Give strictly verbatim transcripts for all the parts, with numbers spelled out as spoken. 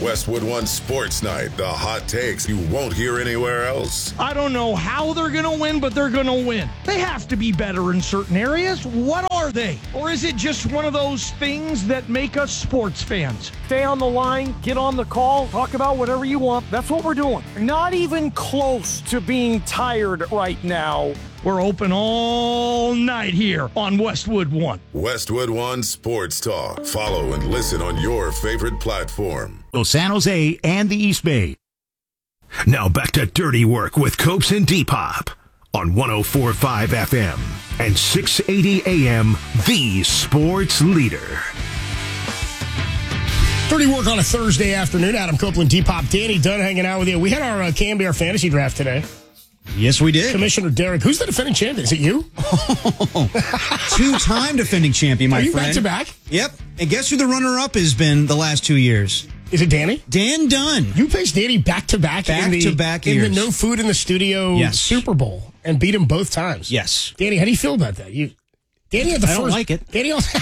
Westwood One Sports Night, the hot takes you won't hear anywhere else. I don't know how they're going to win, but they're going to win. They have to be better in certain areas. What are they? Or is it just one of those things that make us sports fans? Stay on the line, get on the call, talk about whatever you want. That's what we're doing. Not even close to being tired right now. We're open all night here on Westwood One. Westwood One Sports Talk. Follow and listen on your favorite platform. San Jose and the East Bay. Now back to Dirty Work with Copes and Depop on one oh four point five F M and six eighty A M, the sports leader. Dirty Work on a Thursday afternoon. Adam Copeland, Depop, Danny Dunn hanging out with you. We had our uh, Can Be Our fantasy draft today. Yes, we did. Commissioner Derek. Who's the defending champion? Is it you? Two-time defending champion, my Are you friend. back to back? Yep. And guess who the runner-up has been the last two years? Is it Danny? Dan Dunn. You faced Danny back to back in the Back to back in years. the No Food in the Studio Yes. Super Bowl and beat him both times. Yes. Danny, how do you feel about that? You, Danny had the I first. don't like it. Danny also,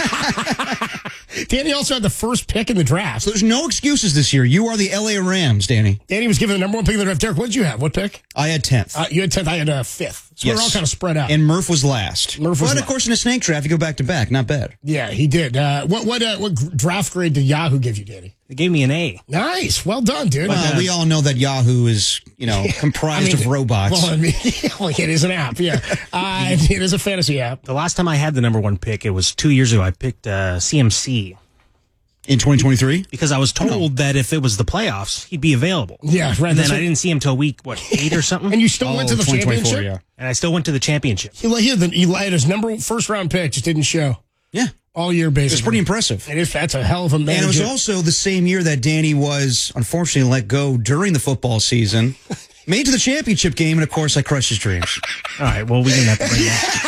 Danny also had the first pick in the draft. So there's no excuses this year. You are the L A Rams, Danny. Danny was given the number one pick in the draft. Derek, what did you have? What pick? I had tenth. Uh, you had tenth. I had uh, fifth. So Yes. we're all kind of spread out. And Murph was last. Murph was but, last. of course, in a snake draft, you go back-to-back. Not bad. Yeah, he did. Uh, what what uh, what draft grade did Yahoo give you, Danny? They gave me an A. Nice. Well done, dude. Well, Uh, we all know that Yahoo is, you know, comprised I mean, of robots. Well, I mean, well, it is an app, yeah. Uh, it is a fantasy app. The last time I had the number one pick, it was two years ago. I picked uh, C M C. In twenty twenty-three? Because I was told that if it was the playoffs, he'd be available. Yeah, right. And That's then I what- didn't see him till week, what, eight or something? And you still went to the twenty twenty-four, championship? yeah. And I still went to the championship. He, he, had the, he had his number first round pick, just didn't show. Yeah. All year, basically. It's pretty impressive. It is, that's a hell of a manager. And it was also the same year that Danny was, unfortunately, let go during the football season. Made it to the championship game, and, of course, I crushed his dreams. All right, well, we didn't have to bring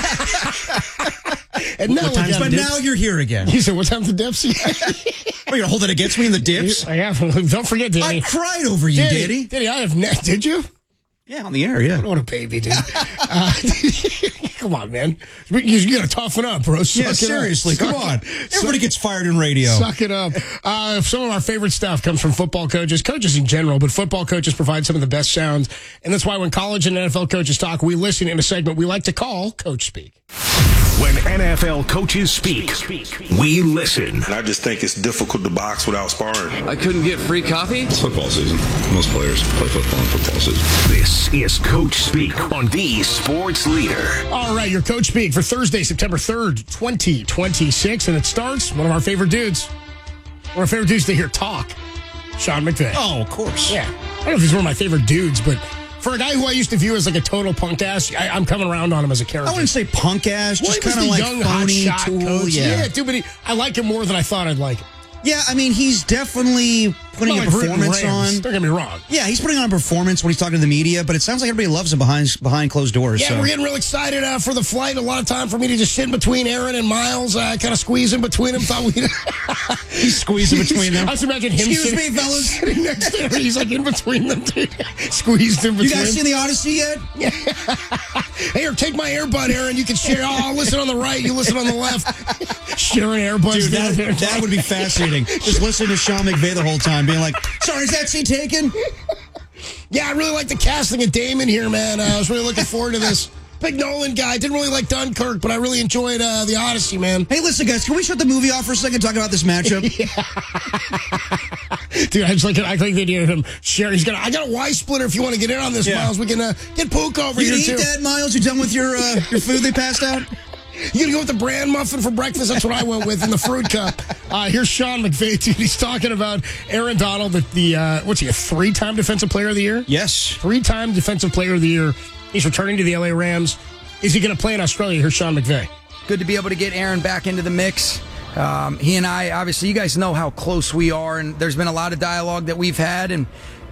that. And now, What time's again, But now you're here again. he said, "What's time to dips?" Are you going to hold that against me in the dips? I have. Don't forget, Danny. I cried over you, Danny, Danny. Danny, I have net. Did you? Yeah, on the air, yeah. What a baby, dude. uh, come on, man. You, you got to toughen up, bro. Suck Yeah, it seriously, up. come Suck- on. Everybody gets fired in radio. Suck it up. Uh, some of our favorite stuff comes from football coaches, coaches in general, but football coaches provide some of the best sounds. And that's why when college and N F L coaches talk, we listen in a segment we like to call Coach Speak. When N F L coaches speak, we listen. And I just think it's difficult to box without sparring. I couldn't get free coffee? It's football season. Most players play football in football season. This is Coach Speak on the Sports Leader. All right, your Coach Speak for Thursday, September third, twenty twenty-six. And it starts one of our favorite dudes. One of our favorite dudes to hear talk, Sean McVay. Oh, of course. Yeah. I don't know if he's one of my favorite dudes, but for a guy who I used to view as like a total punk ass, I, I'm coming around on him as a character. I wouldn't say punk ass, Well, just he was kind of the like young, phony hotshot tool. coach. Yeah. yeah, dude, but he, I like him more than I thought I'd like him. Yeah, I mean, he's definitely putting Not a like rooting performance Rams, on. Don't get me wrong. Yeah, he's putting on a performance when he's talking to the media, but it sounds like everybody loves him behind behind closed doors. Yeah, so. we're getting real excited uh, for the flight. A lot of time for me to just sit in between Aaron and Miles, uh, kind of squeeze in between them. Thought we He's squeezing between them. I just imagine him Excuse sitting, me, fellas. sitting next to Aaron. He's like in between them, dude. Squeezed in between. You guys seen the Odyssey yet? Here, take my earbud, Aaron. You can share. Oh, I'll listen on the right. You listen on the left. Sharing earbuds. Dude, that, that would be fascinating. Just listening to Sean McVay the whole time, being like, sorry, is that seat taken? Yeah, I really like the casting of Damon here, man. Uh, I was really looking forward to this. Big Nolan guy. Didn't really like Dunkirk, but I really enjoyed uh, the Odyssey, man. Hey, listen, guys, can we shut the movie off for a second and talk about this matchup? Dude, I just like I like the idea of him sharing. He's got. I got a Y splitter. If you want to get in on this, Yeah. Miles, we can uh, get Pook over You here gonna eat too. that, Miles? You done with your uh, your food they passed out? You gonna go with the bran muffin for breakfast? That's what I went with in the fruit cup. Uh, here's Sean McVay, dude. He's talking about Aaron Donald, the, the uh, what's he, a three-time Defensive Player of the Year? Yes. Three-time Defensive Player of the Year. He's returning to the L A Rams. Is he going to play in Australia? Here's Sean McVay. Good to be able to get Aaron back into the mix. Um, he and I, obviously, you guys know how close we are, and there's been a lot of dialogue that we've had, and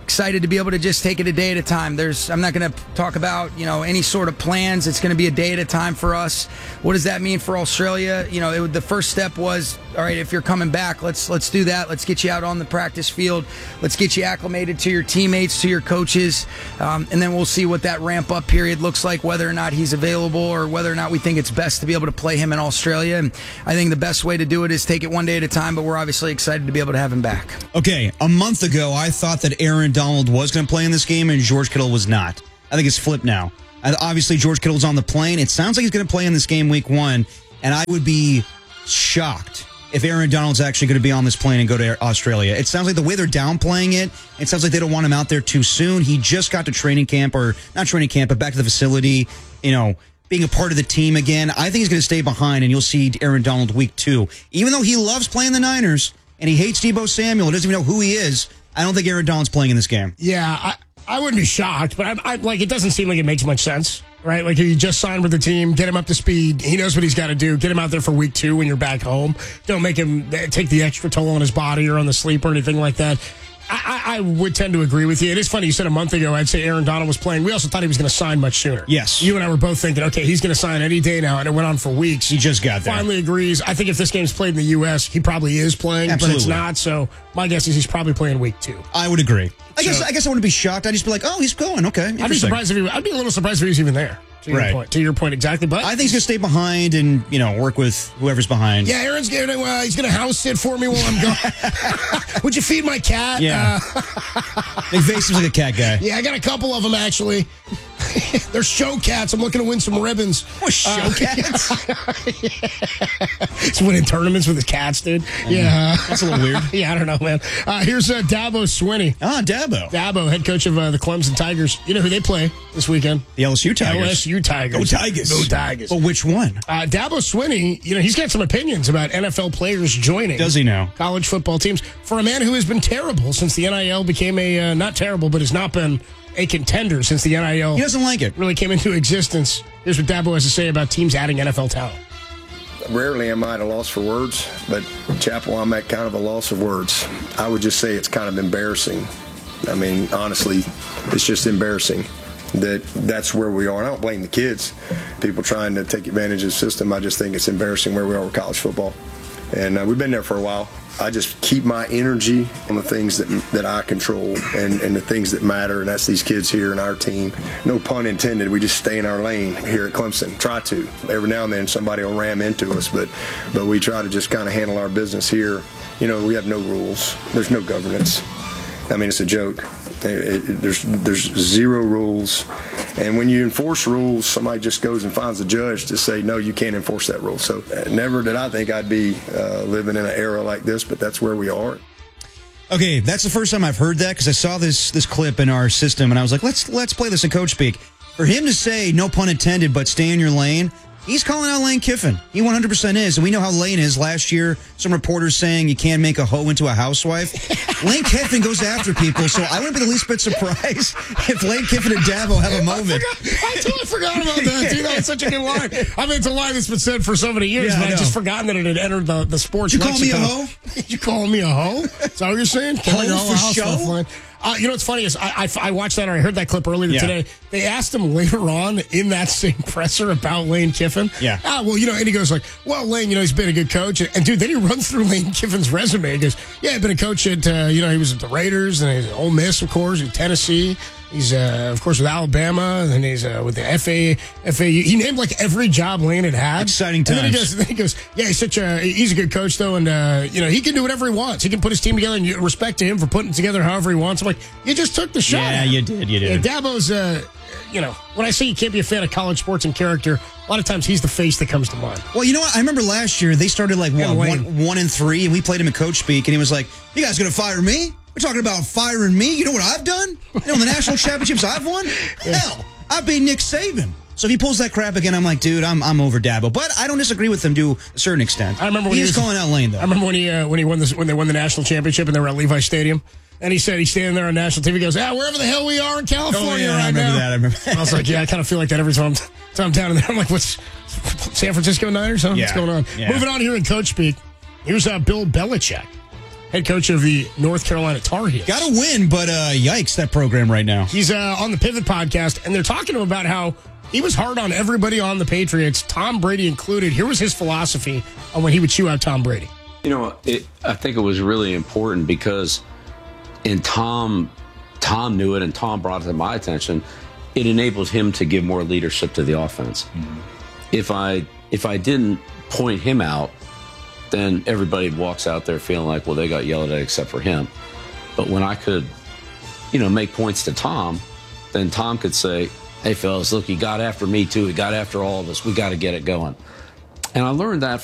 excited to be able to just take it a day at a time. There's, I'm not going to talk about, you know, any sort of plans. It's going to be a day at a time for us. What does that mean for Australia? You know, it, the first step was, all right, if you're coming back, let's let's do that. Let's get you out on the practice field. Let's get you acclimated to your teammates, to your coaches, um, and then we'll see what that ramp up period looks like, whether or not he's available or whether or not we think it's best to be able to play him in Australia. And I think the best way to do it is take it one day at a time, but we're obviously excited to be able to have him back. Okay, a month ago, I thought that Aaron Donald was going to play in this game and George Kittle was not. I think it's flipped now. And obviously, George Kittle's on the plane. It sounds like he's going to play in this game week one, and I would be shocked if Aaron Donald's actually going to be on this plane and go to Australia. It sounds like the way they're downplaying it, it sounds like they don't want him out there too soon. He just got to training camp, or not training camp, but back to the facility, you know, being a part of the team again. I think he's going to stay behind, and you'll see Aaron Donald week two. Even though he loves playing the Niners, and he hates Deebo Samuel, and doesn't even know who he is, I don't think Aaron Donald's playing in this game. Yeah, I, I wouldn't be shocked, but I, I like it doesn't seem like it makes much sense, right? Like he just signed with the team, get him up to speed. He knows what he's got to do. Get him out there for week two when you're back home. Don't make him take the extra toll on his body or on the sleep or anything like that. I, I, I would tend to agree with you. It is funny. You said a month ago, I'd say Aaron Donald was playing. We also thought he was going to sign much sooner. Yes. You and I were both thinking, okay, he's going to sign any day now, and it went on for weeks. He just got there. Finally agrees. I think if this game's played in the U S, he probably is playing, Absolutely. but it's not. So my guess is he's probably playing week two. I would agree. I guess So- I guess I wouldn't be shocked. I'd just be like, oh, he's going. Okay. I'd be interesting. surprised if he. I'd be a little surprised if he was even there. To your Right. point. To your point, exactly. But I think he's going to stay behind and, you know, work with whoever's behind. yeah, Aaron's going to. Uh, he's going to house sit for me while I'm gone. Would you feed my cat? Yeah. Uh, McVay seems like a cat guy. yeah, I got a couple of them actually. They're show cats. I'm looking to win some ribbons. Oh, show Uh, cats? He's winning tournaments with his cats, dude. Yeah, That's a little weird. yeah, I don't know, man. Uh, here's uh, Dabo Swinney. Ah, Dabo. Dabo, head coach of uh, the Clemson Tigers. You know who they play this weekend? The L S U Tigers. L S U Tigers. Go Tigers. Go Tigers. But which one? Uh, Dabo Swinney, you know, he's got some opinions about N F L players joining. Does he now? College football teams. For a man who has been terrible since the N I L became a, uh, not terrible, but has not been a contender since the N I L He doesn't like it. really came into existence. Here's what Dabo has to say about teams adding N F L talent. Rarely am I at a loss for words, but Chapel, I'm at kind of a loss of words. I would just say it's kind of embarrassing. I mean, honestly, it's just embarrassing that that's where we are. And I don't blame the kids. People trying to take advantage of the system. I just think it's embarrassing where we are with college football. And uh, we've been there for a while. I just keep my energy on the things that that I control and, and the things that matter, and that's these kids here and our team. No pun intended. We just stay in our lane here at Clemson. Try to. Every now and then somebody will ram into us, but but we try to just kind of handle our business here. You know, we have no rules. There's no governance. I mean, it's a joke. It, it, there's there's zero rules, and when you enforce rules, somebody just goes and finds a judge to say, no, you can't enforce that rule. So uh, never did I think I'd be uh, living in an era like this, but that's where we are. Okay, that's the first time I've heard that because I saw this this clip in our system, and I was like, let's let's play this in Coach Speak. For him to say, no pun intended, but stay in your lane, he's calling out Lane Kiffin. He one hundred percent is, and we know how Lane is. Last year, some reporters saying you can't make a hoe into a housewife. Lane Kiffin goes after people, so I wouldn't be the least bit surprised if Lane Kiffin and Dabo have a moment. I, forgot, I totally forgot about that, dude. That was such a good line. I mean, it's a line that's been said for so many years, Yeah, but I I'd just know. forgotten that it had entered the, the sports You call me a lexicon. hoe? You call me a hoe? Is that what you're saying? Can't Hoe make a for house show? offline. Uh, you know what's funny is I, I, I watched that, or I heard that clip earlier Yeah. today. They asked him later on in that same presser about Lane Kiffin. Yeah. Ah, well, you know, and he goes like, well, Lane, you know, he's been a good coach. And, and dude, then he runs through Lane Kiffin's resume. He goes, yeah, I've been a coach at, uh, you know, he was at the Raiders, and he's at Ole Miss, of course, at Tennessee. He's, uh, of course, with Alabama, and then he's uh, with the F A F A U. He named like every job Lane had had. Exciting And then he times. goes, then he goes, yeah, he's such a, he's a good coach though, and uh, you know, he can do whatever he wants. He can put his team together, and you, respect to him for putting it together however he wants. I'm like, you just took the shot. Yeah, you did, you did. Yeah, Dabo's, uh, you know, when I say you can't be a fan of college sports and character, a lot of times he's the face that comes to mind. Well, you know what? I remember last year they started like Yeah, what, Lane. one, one and three, and we played him in Coach Speak, and he was like, "You guys gonna fire me? We're talking about firing me. You know what I've done? You know the national championships I've won? Hell, I beat Nick Saban." So if he pulls that crap again, I'm like, dude, I'm I'm over Dabo. But I don't disagree with him to a certain extent. I remember when he he is was- calling out Lane though. I remember when he uh, when he won this when they won the national championship and they were at Levi Stadium, and he said he's standing there on national T V. He goes, "Ah, wherever the hell we are in California Oh, yeah, right I remember now." that. I remember that. I was like, yeah, I kind of feel like that every time I'm, time I'm down in there. I'm like, what's San Francisco Niners? Huh? What's Yeah, going on? yeah. Moving on here in Coach Speak. Here's uh, Bill Belichick. head coach of the North Carolina Tar Heels. Got to win, but uh, yikes, that program right now. He's uh, on the Pivot podcast, and they're talking to him about how he was hard on everybody on the Patriots, Tom Brady included. Here was his philosophy on when he would chew out Tom Brady. You know, it, I think it was really important because, and Tom, Tom knew it, and Tom brought it to my attention. It enabled him to give more leadership to the offense. Mm-hmm. If I if I didn't point him out, then everybody walks out there feeling like, well, they got yelled at except for him. But when I could, you know, make points to Tom, then Tom could say, hey, fellas, look, he got after me too. He got after all of us. We got to get it going. And I learned that